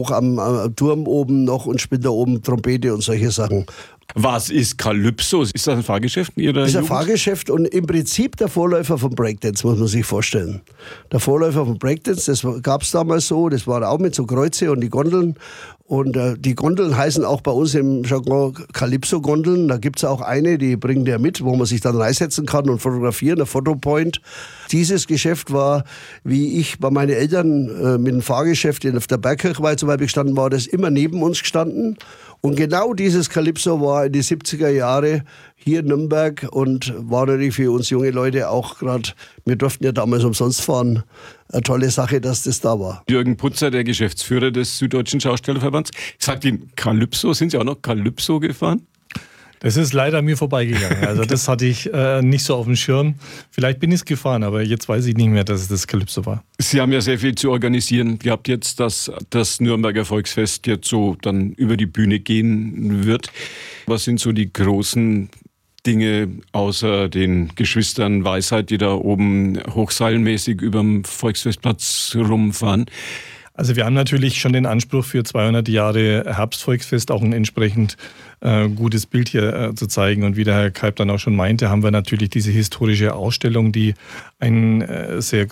hoch am Turm oben noch und spielt da oben Trompete und solche Sachen. Was ist Calypso? Ist das ein Fahrgeschäft in Ihrer Das ist ein Jugend? Fahrgeschäft und im Prinzip der Vorläufer vom Breakdance, muss man sich vorstellen. Der Vorläufer vom Breakdance, das gab es damals so, das war auch mit so Kreuze und die Gondeln. Und die Gondeln heißen auch bei uns im Jargon Calypso-Gondeln. Da gibt es auch eine, die bringt der mit, wo man sich dann reinsetzen kann und fotografieren, der Fotopoint. Dieses Geschäft war, wie ich bei meinen Eltern mit dem Fahrgeschäft auf der Bergkirchweih zum Beispiel gestanden war, das immer neben uns gestanden. Und genau dieses Calypso war in die 70er Jahre hier in Nürnberg und war natürlich für uns junge Leute auch gerade, wir durften ja damals umsonst fahren, eine tolle Sache, dass das da war. Jürgen Putzer, der Geschäftsführer des Süddeutschen Schaustellerverbands, sagt Ihnen Calypso, sind Sie auch noch Calypso gefahren? Das ist leider an mir vorbeigegangen. Also das hatte ich nicht so auf dem Schirm. Vielleicht bin ich es gefahren, aber jetzt weiß ich nicht mehr, dass es das Calypso war. Sie haben ja sehr viel zu organisieren. Ihr habt jetzt, dass das Nürnberger Volksfest jetzt so dann über die Bühne gehen wird. Was sind so die großen Dinge außer den Geschwistern Weisheit, die da oben hochseilmäßig überm Volksfestplatz rumfahren? Also wir haben natürlich schon den Anspruch für 200 Jahre Herbstvolksfest auch ein entsprechend gutes Bild hier zu zeigen. Und wie der Herr Kalb dann auch schon meinte, haben wir natürlich diese historische Ausstellung, die einen sehr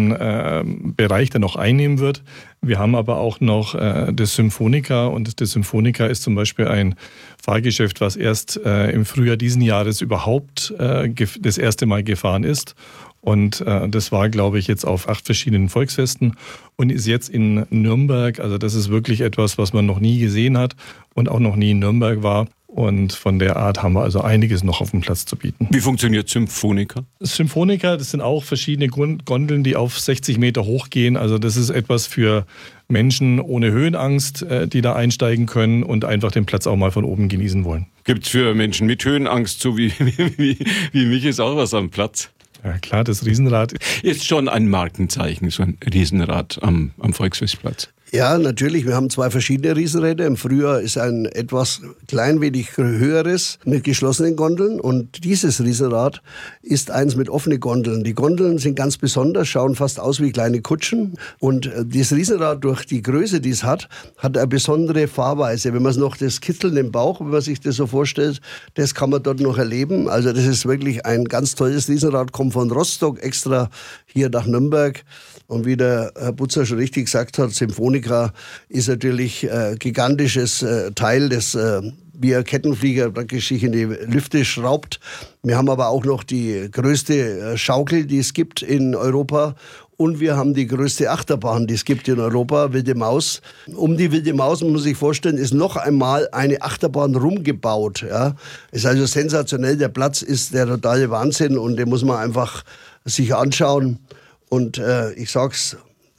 großen Bereich dann noch einnehmen wird. Wir haben aber auch noch das Symfonica und das Symfonica ist zum Beispiel ein Fahrgeschäft, was erst im Frühjahr diesen Jahres überhaupt das erste Mal gefahren ist. Und das war, glaube ich, jetzt auf 8 verschiedenen Volksfesten und ist jetzt in Nürnberg. Also das ist wirklich etwas, was man noch nie gesehen hat und auch noch nie in Nürnberg war. Und von der Art haben wir also einiges noch auf dem Platz zu bieten. Wie funktioniert Symfonica? Symfonica, das sind auch verschiedene Gondeln, die auf 60 Meter hochgehen. Also das ist etwas für Menschen ohne Höhenangst, die da einsteigen können und einfach den Platz auch mal von oben genießen wollen. Gibt es für Menschen mit Höhenangst, so wie mich, ist auch was am Platz? Ja klar, das Riesenrad ist schon ein Markenzeichen, so ein Riesenrad am Volksfestplatz. Ja, natürlich. Wir haben 2 verschiedene Riesenräder. Im Frühjahr ist ein etwas klein wenig höheres mit geschlossenen Gondeln. Und dieses Riesenrad ist eins mit offenen Gondeln. Die Gondeln sind ganz besonders, schauen fast aus wie kleine Kutschen. Und dieses Riesenrad, durch die Größe, die es hat eine besondere Fahrweise. Wenn man es noch das Kitzeln im Bauch, wenn man sich das so vorstellt, das kann man dort noch erleben. Also das ist wirklich ein ganz tolles Riesenrad, kommt von Rostock extra hier nach Nürnberg. Und wie der Herr Putzer schon richtig gesagt hat, Symfonica ist natürlich gigantisches Teil, das wie ein Kettenflieger praktisch sich in die Lüfte schraubt. Wir haben aber auch noch die größte Schaukel, die es gibt in Europa. Und wir haben die größte Achterbahn, die es gibt in Europa, Wilde Maus. Um die Wilde Maus, muss man sich vorstellen, ist noch einmal eine Achterbahn rumgebaut. Ja. Ist also sensationell. Der Platz ist der totale Wahnsinn und den muss man einfach sich anschauen. Und ich sag's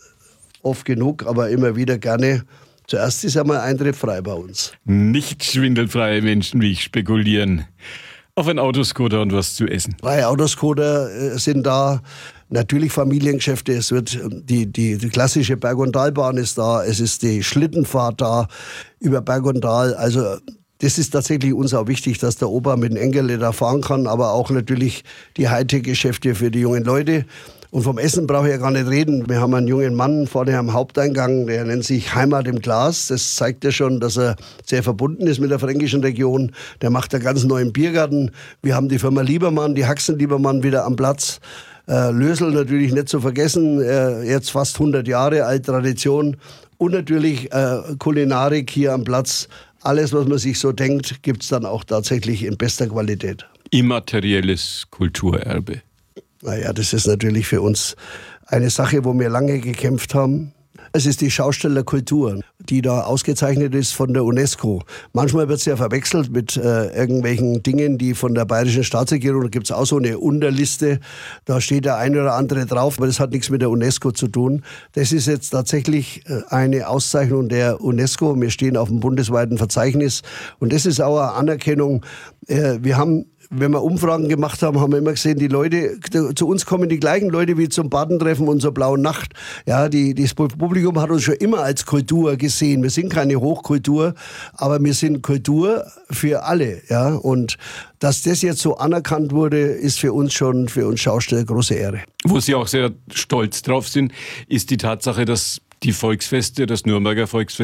oft genug, aber immer wieder gerne, zuerst ist einmal Eintritt frei bei uns. Nicht schwindelfreie Menschen wie ich spekulieren. Auf ein Autoscooter und was zu essen. 3 Autoscooter sind da. Natürlich Familiengeschäfte. Es wird die klassische Berg- und Talbahn ist da. Es ist die Schlittenfahrt da über Berg und Tal. Also das ist tatsächlich uns auch wichtig, dass der Opa mit dem Enkel da fahren kann. Aber auch natürlich die Hightech-Geschäfte für die jungen Leute. Und vom Essen brauche ich ja gar nicht reden. Wir haben einen jungen Mann vorne am Haupteingang, der nennt sich Heimat im Glas. Das zeigt ja schon, dass er sehr verbunden ist mit der fränkischen Region. Der macht einen ganz neuen Biergarten. Wir haben die Firma Liebermann, die Haxen Liebermann wieder am Platz. Lösel natürlich nicht zu vergessen, jetzt fast 100 Jahre alt, Tradition. Und natürlich Kulinarik hier am Platz. Alles, was man sich so denkt, gibt es dann auch tatsächlich in bester Qualität. Immaterielles Kulturerbe. Naja, das ist natürlich für uns eine Sache, wo wir lange gekämpft haben. Es ist die Schaustellerkultur, die da ausgezeichnet ist von der UNESCO. Manchmal wird es ja verwechselt mit irgendwelchen Dingen, die von der bayerischen Staatsregierung, da gibt es auch so eine Unterliste, da steht der eine oder andere drauf, aber das hat nichts mit der UNESCO zu tun. Das ist jetzt tatsächlich eine Auszeichnung der UNESCO. Wir stehen auf dem bundesweiten Verzeichnis und das ist auch eine Anerkennung. Wir haben, wenn wir Umfragen gemacht haben, haben wir immer gesehen, die Leute, zu uns kommen die gleichen Leute wie zum Badentreffen und zur Blauen Nacht. Ja, das Publikum hat uns schon immer als Kultur gesehen. Wir sind keine Hochkultur, aber wir sind Kultur für alle. Ja, und dass das jetzt so anerkannt wurde, ist für uns Schausteller große Ehre. Wo Sie auch sehr stolz drauf sind, ist die Tatsache, dass die Volksfeste, das Nürnberger Volksfest,